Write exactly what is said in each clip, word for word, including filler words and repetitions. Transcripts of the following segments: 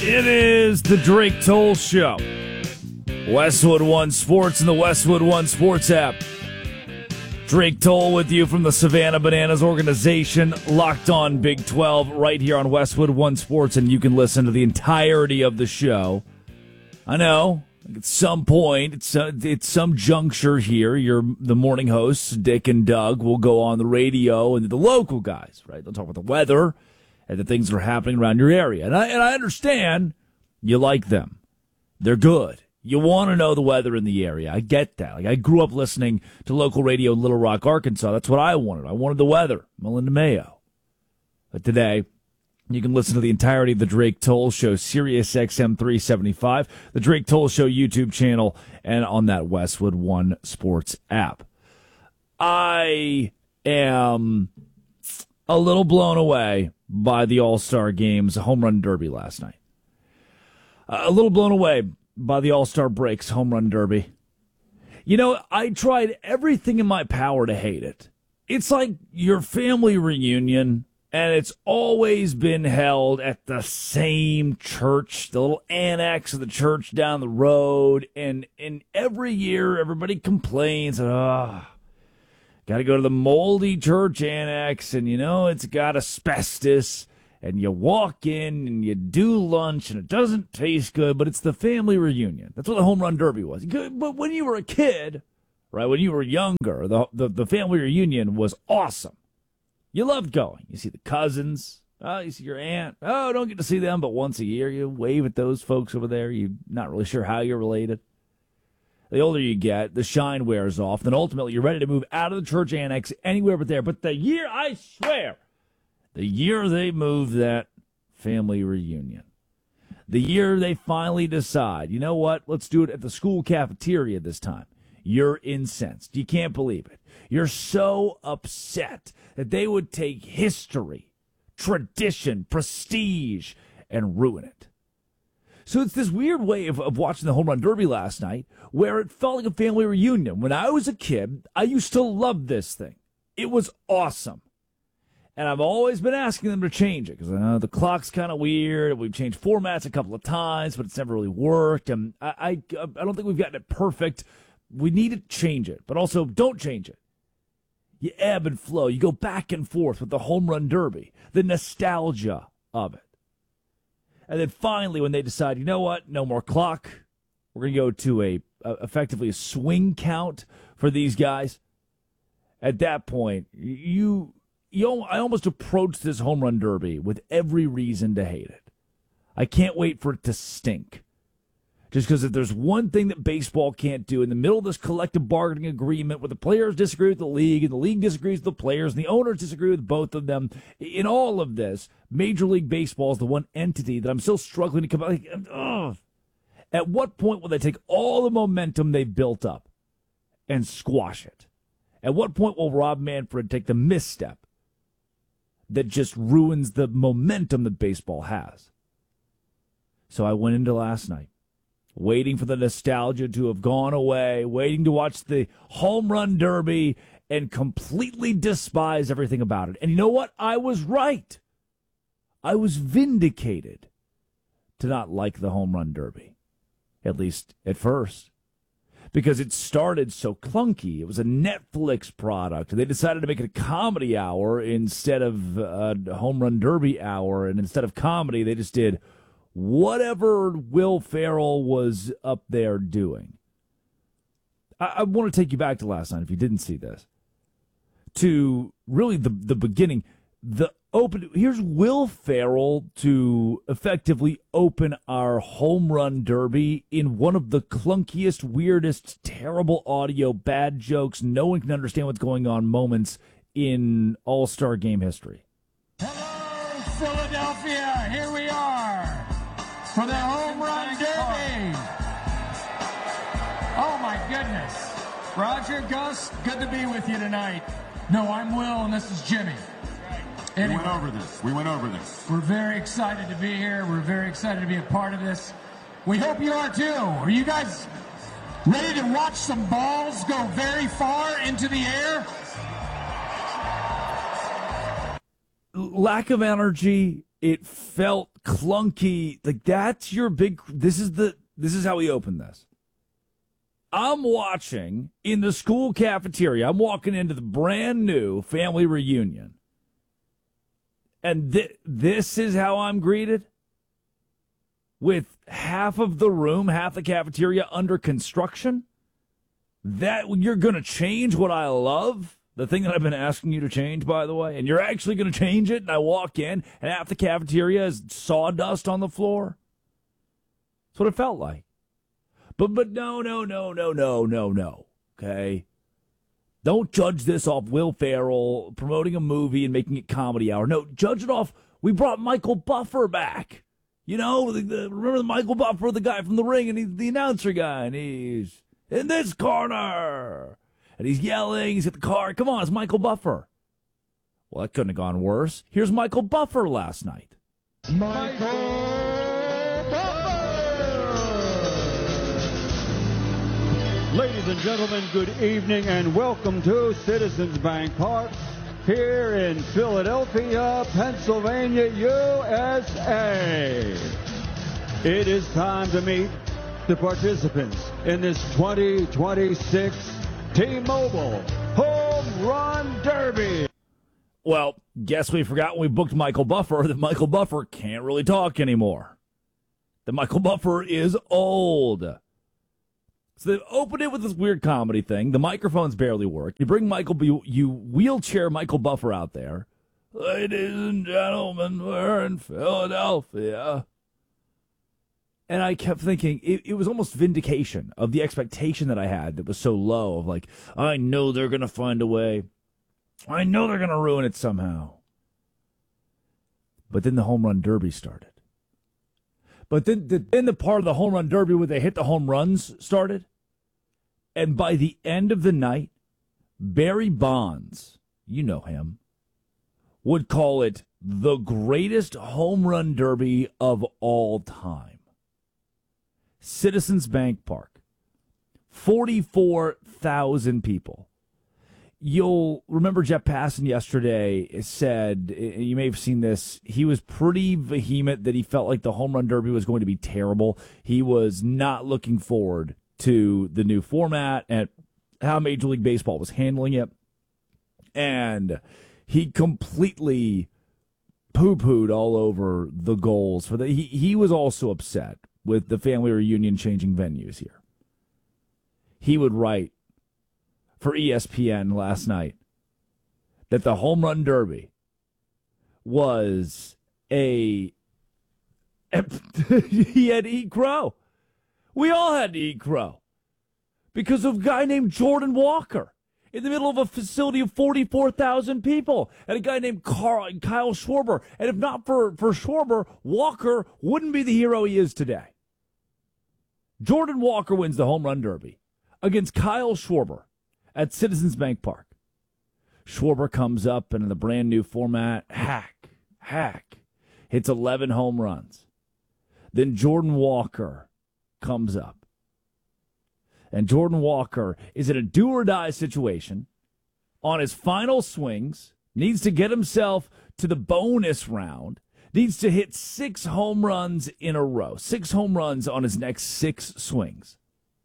It is the Drake Toll Show. Westwood One Sports and the Westwood One Sports app. Drake Toll with you from the Savannah Bananas organization, Locked On Big twelve, right here on Westwood One Sports, and you can listen to the entirety of the show. I know, at some point, it's, uh, it's some juncture here, you're the morning hosts, Dick and Doug, will go on the radio, and the local guys, right? They'll talk about the weather and the things that are happening around your area. And I, and I understand you like them. They're good. You want to know the weather in the area. I get that. Like, I grew up listening to local radio in Little Rock, Arkansas. That's what I wanted. I wanted the weather. Melinda Mayo. But today, you can listen to the entirety of the Drake Toll Show, Sirius X M three seventy-five, the Drake Toll Show YouTube channel, and on that Westwood One Sports app. I am a little blown away by the All-Star Game's home run derby last night. A little blown away by the All-Star Breaks home run derby. You know, I tried everything in my power to hate it. It's like your family reunion, and it's always been held at the same church, the little annex of the church down the road, and, and every year everybody complains, ah, oh, got to go to the moldy church annex, and, you know, it's got asbestos. And you walk in and you do lunch and it doesn't taste good, but it's the family reunion. That's what the home run derby was. But when you were a kid, right, when you were younger, the, the, the family reunion was awesome. You loved going. You see the cousins. Oh, you see your aunt. Oh, don't get to see them, but once a year you wave at those folks over there. You're not really sure how you're related. The older you get, the shine wears off. Then ultimately you're ready to move out of the church annex anywhere but there. But the year, I swear, the year they move that family reunion, the year they finally decide, you know what, let's do it at the school cafeteria this time, you're incensed. You can't believe it. You're so upset that they would take history, tradition, prestige, and ruin it. So it's this weird way of, of watching the home run derby last night where it felt like a family reunion. When I was a kid, I used to love this thing. It was awesome. And I've always been asking them to change it because I know the clock's kind of weird. We've changed formats a couple of times, but it's never really worked. And I, I, I don't think we've gotten it perfect. We need to change it, but also don't change it. You ebb and flow. You go back and forth with the home run derby, the nostalgia of it. And then finally, when they decide, you know what, no more clock, we're going to go to a, a effectively a swing count for these guys. At that point, you... You know, I almost approached this home run derby with every reason to hate it. I can't wait for it to stink. Just because if there's one thing that baseball can't do in the middle of this collective bargaining agreement where the players disagree with the league and the league disagrees with the players and the owners disagree with both of them, in all of this, Major League Baseball is the one entity that I'm still struggling to come out. Like, at what point will they take all the momentum they've built up and squash it? At what point will Rob Manfred take the misstep that just ruins the momentum that baseball has? So I went into last night, waiting for the nostalgia to have gone away, waiting to watch the home run derby and completely despise everything about it. And you know what? I was right. I was vindicated to not like the home run derby, at least at first. Because it started so clunky. It was a Netflix product. They decided to make it a comedy hour instead of a home run derby hour. And instead of comedy, they just did whatever Will Ferrell was up there doing. I, I want to take you back to last night, if you didn't see this, to really the, the beginning. The open. Here's Will Ferrell to effectively open our home run derby in one of the clunkiest, weirdest, terrible audio, bad jokes, no one can understand what's going on moments in All-Star Game history. Hello, Philadelphia. Here we are for the home run derby. Oh, my goodness. Roger, Gus, good to be with you tonight. No, I'm Will, and this is Jimmy. Anyway, we went over this. We went over this. We're very excited to be here. We're very excited to be a part of this. We hope you are too. Are you guys ready to watch some balls go very far into the air? Lack of energy It felt clunky. Like, that's your big, this is the, this is how we open this. I'm watching in the school cafeteria. I'm walking into the brand new family reunion. And th- this is how I'm greeted? With half of the room, half the cafeteria under construction? That you're going to change what I love? The thing that I've been asking you to change, by the way, and you're actually going to change it, and I walk in, and half the cafeteria is sawdust on the floor? That's what it felt like. But but no, no, no, no, no, no, no, okay? Don't judge this off Will Ferrell promoting a movie and making it comedy hour. No, judge it off, we brought Michael Buffer back. You know, the, the, remember the Michael Buffer, the guy from The Ring, and he's the announcer guy, and he's in this corner. And he's yelling, he's at the car. Come on, it's Michael Buffer. Well, that couldn't have gone worse. Here's Michael Buffer last night. Michael Ladies and gentlemen, good evening and welcome to Citizens Bank Park here in Philadelphia, Pennsylvania, U S A. It is time to meet the participants in this twenty twenty-six T-Mobile Home Run Derby. Well, guess we forgot when we booked Michael Buffer that Michael Buffer can't really talk anymore. That Michael Buffer is old. So they opened it with this weird comedy thing. The microphones barely work. You bring Michael, you, you wheelchair Michael Buffer out there. Ladies and gentlemen, we're in Philadelphia. And I kept thinking, it, it was almost vindication of the expectation that I had that was so low of like, I know they're going to find a way. I know they're going to ruin it somehow. But then the home run derby started. But then, then the part of the home run derby where they hit the home runs started. And by the end of the night, Barry Bonds, you know him, would call it the greatest home run derby of all time. Citizens Bank Park, forty-four thousand people. You'll remember Jeff Passan yesterday said, you may have seen this, he was pretty vehement that he felt like the home run derby was going to be terrible. He was not looking forward to the new format and how Major League Baseball was handling it. And he completely poo-pooed all over the goals for the, he, he was also upset with the family reunion changing venues here. He would write for E S P N last night that the home run derby was a he had to eat crow. We all had to eat crow because of a guy named Jordan Walker in the middle of a facility of forty-four thousand people and a guy named Carl, Kyle Schwarber. And if not for, for Schwarber, Walker wouldn't be the hero he is today. Jordan Walker wins the home run derby against Kyle Schwarber at Citizens Bank Park. Schwarber comes up and in the brand new format, hack, hack, hits eleven home runs. Then Jordan Walker comes up. And Jordan Walker is in a do-or-die situation on his final swings, needs to get himself to the bonus round, needs to hit six home runs in a row, six home runs on his next six swings.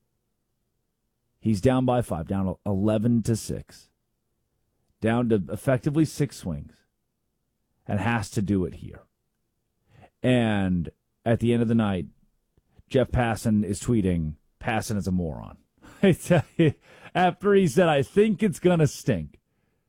He's down by five, down eleven to six, down to effectively six swings, and has to do it here. And at the end of the night, Jeff Passan is tweeting, Passan is a moron. I tell you, after he said, I think it's going to stink.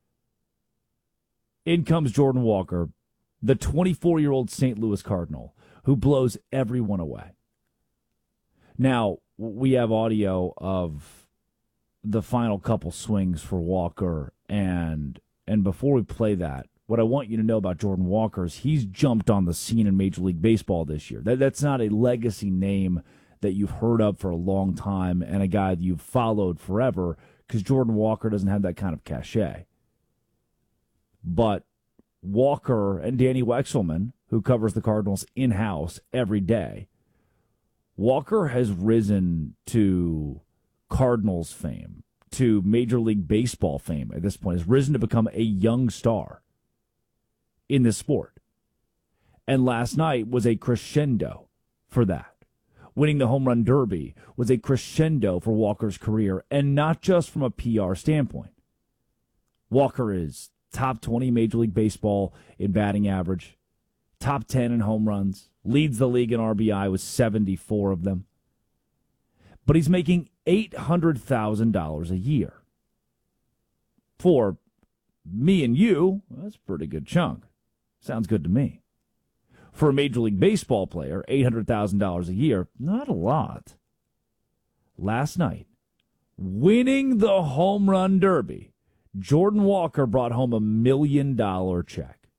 In comes Jordan Walker, the twenty-four-year-old Saint Louis Cardinal, who blows everyone away. Now, we have audio of the final couple swings for Walker, and and before we play that, what I want you to know about Jordan Walker is he's jumped on the scene in Major League Baseball this year. That, that's not a legacy name that you've heard of for a long time and a guy that you've followed forever because Jordan Walker doesn't have that kind of cachet. But Walker and Danny Wexelman, who covers the Cardinals in-house every day, Walker has risen to Cardinals fame, to Major League Baseball fame at this point, has risen to become a young star in this sport. And last night was a crescendo for that. Winning the home run derby was a crescendo for Walker's career, and not just from a P R standpoint. Walker is top twenty Major League Baseball in batting average, top ten in home runs, leads the league in R B I with seventy-four of them. But he's making eight hundred thousand dollars a year. For me and you, that's a pretty good chunk. Sounds good to me. For a Major League Baseball player, eight hundred thousand dollars a year, not a lot. Last night, winning the home run derby, Jordan Walker brought home a million dollar check.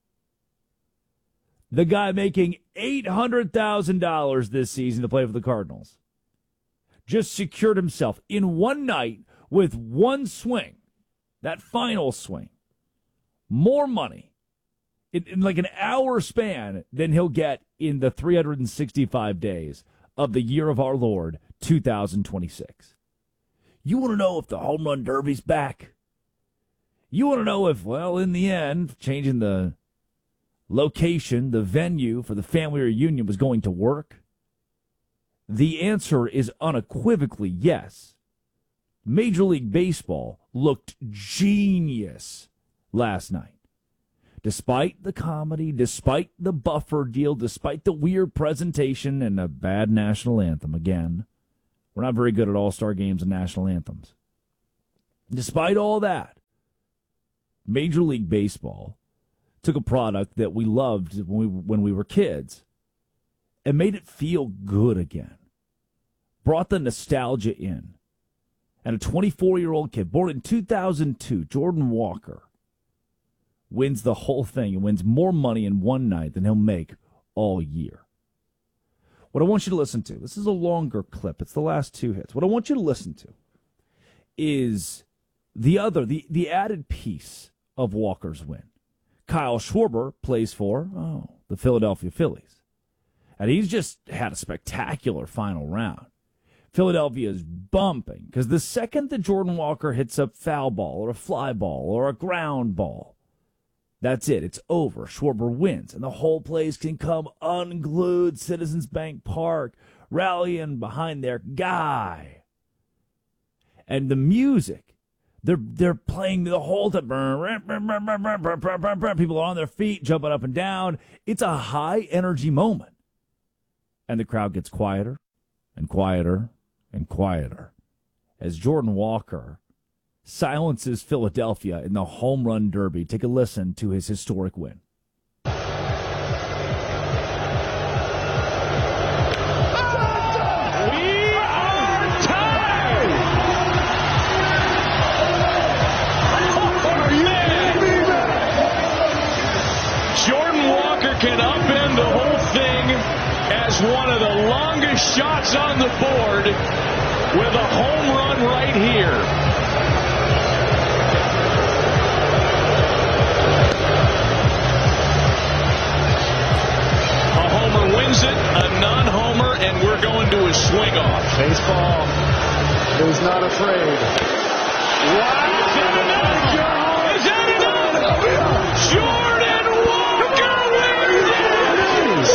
The guy making eight hundred thousand dollars this season to play for the Cardinals just secured himself in one night with one swing, that final swing, more money in, in like an hour span than he'll get in the three hundred sixty-five days of the year of our Lord, two thousand twenty-six. You want to know if the home run derby's back? You want to know if, well, in the end, changing the location, the venue for the family reunion was going to work? The answer is unequivocally yes. Major League Baseball looked genius last night. Despite the comedy, despite the buffer deal, despite the weird presentation and a bad national anthem again. We're not very good at all-star games and national anthems. Despite all that, Major League Baseball took a product that we loved when we, when we were kids and made it feel good again. Brought the nostalgia in. And a twenty-four-year-old kid, born in two thousand two, Jordan Walker, wins the whole thing and wins more money in one night than he'll make all year. What I want you to listen to, this is a longer clip. It's the last two hits. What I want you to listen to is the other, the, the added piece of Walker's win. Kyle Schwarber plays for, oh, the Philadelphia Phillies. And he's just had a spectacular final round. Philadelphia is bumping because the second that Jordan Walker hits a foul ball or a fly ball or a ground ball, that's it. It's over. Schwarber wins, and the whole place can come unglued. Citizens Bank Park rallying behind their guy. And the music, they're they're playing the whole time. People are on their feet, jumping up and down. It's a high-energy moment. And the crowd gets quieter and quieter and quieter as Jordan Walker silences Philadelphia in the home run derby. Take a listen to his historic win. We are tied! Oh, man! Jordan Walker can upend the whole thing as one of the longest shots on the board with a home run right here. Wins it, a non-homer, and we're going to a swing-off. Baseball is not afraid. Wow! Is that enough? Is that enough? Jordan Walker wins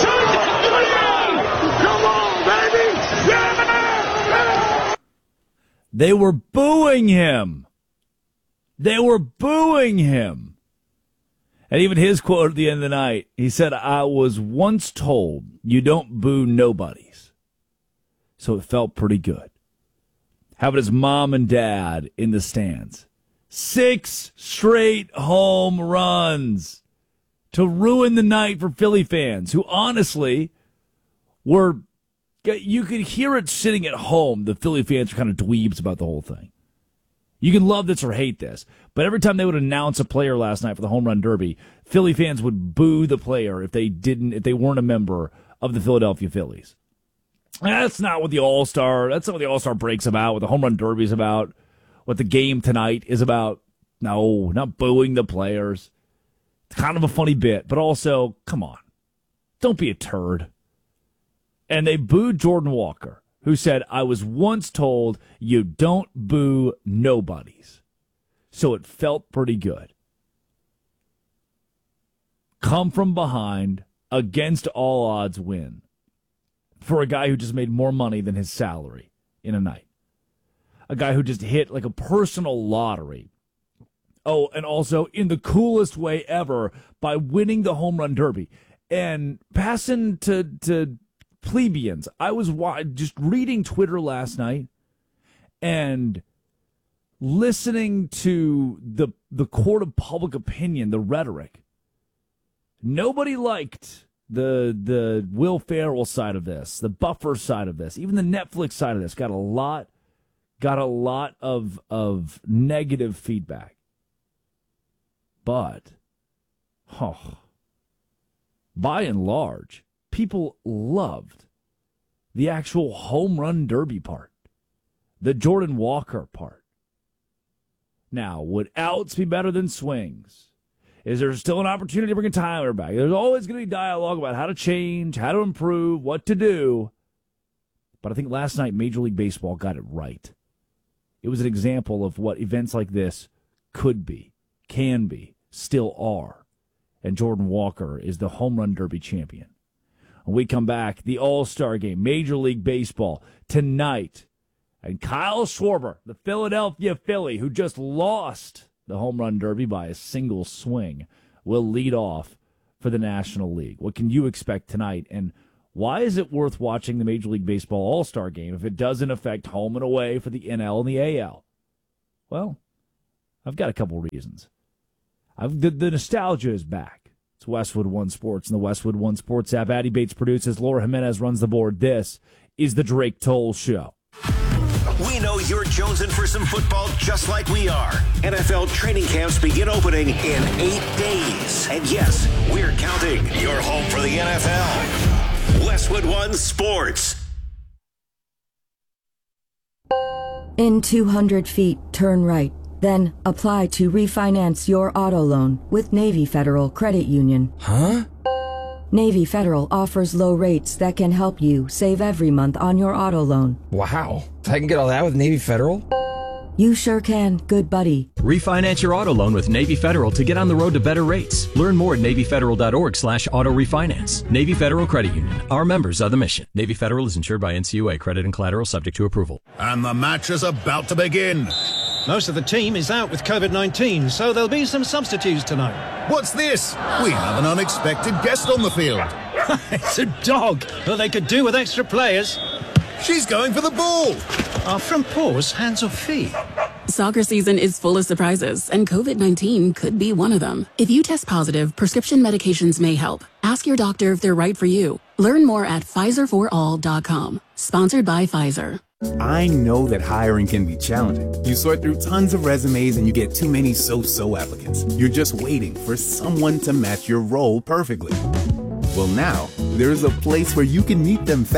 it! Come on, baby! Yeah! They were booing him. They were booing him. And even his quote at the end of the night, he said, I was once told you don't boo nobodies. So it felt pretty good. Having his mom and dad in the stands. Six straight home runs to ruin the night for Philly fans who honestly were, you could hear it sitting at home. The Philly fans were kind of dweebs about the whole thing. You can love this or hate this, but every time they would announce a player last night for the home run derby, Philly fans would boo the player if they didn't, if they weren't a member of the Philadelphia Phillies. That's not what the All-Star, that's not what the All-Star break's about, what the home run derby is about, what the game tonight is about. No, not booing the players. It's kind of a funny bit, but also, come on, don't be a turd. And they booed Jordan Walker, who said, I was once told you don't boo nobodies. So it felt pretty good. Come from behind, against all odds win for a guy who just made more money than his salary in a night. A guy who just hit like a personal lottery. Oh, and also in the coolest way ever by winning the home run derby. And passing to, to plebeians, I was just reading Twitter last night and listening to the the court of public opinion, the rhetoric. Nobody liked the the Will Ferrell side of this, the Buffer side of this, even the Netflix side of this got a lot got a lot of of negative feedback. But oh, by and large, people loved the actual home run derby part, the Jordan Walker part. Now, would outs be better than swings? Is there still an opportunity to bring Tyler back? There's always going to be dialogue about how to change, how to improve, what to do. But I think last night Major League Baseball got it right. It was an example of what events like this could be, can be, still are. And Jordan Walker is the home run derby champion. When we come back, the All-Star Game, Major League Baseball, tonight. And Kyle Schwarber, the Philadelphia Philly, who just lost the home run derby by a single swing, will lead off for the National League. What can you expect tonight? And why is it worth watching the Major League Baseball All-Star Game if it doesn't affect home and away for the N L and the A L? Well, I've got a couple reasons. I've, the, the nostalgia is back. It's Westwood One Sports and the Westwood One Sports app. Addy Bates produces. Laura Jimenez runs the board. This is the Drake Toll Show. We know you're jonesing for some football just like we are. N F L training camps begin opening in eight days. And yes, we're counting. You're home for the N F L. Westwood One Sports. In two hundred feet, turn right. Then apply to refinance your auto loan with Navy Federal Credit Union. Huh? Navy Federal offers low rates that can help you save every month on your auto loan. Wow. I can get all that with Navy Federal? You sure can, good buddy. Refinance your auto loan with Navy Federal to get on the road to better rates. Learn more at NavyFederal.org slash auto refinance. Navy Federal Credit Union. Our members are the mission. Navy Federal is insured by N C U A. Credit and collateral subject to approval. And the match is about to begin. Most of the team is out with COVID nineteen, so there'll be some substitutes tonight. What's this? We have an unexpected guest on the field. It's a dog. Well, they could do with extra players. She's going for the ball. Are front paws hands or feet? Soccer season is full of surprises, and COVID nineteen could be one of them. If you test positive, prescription medications may help. Ask your doctor if they're right for you. Learn more at Pfizer for all dot com. Sponsored by Pfizer. I know that hiring can be challenging. You sort through tons of resumes and you get too many so-so applicants. You're just waiting for someone to match your role perfectly. Well, now, there's a place where you can meet them fast.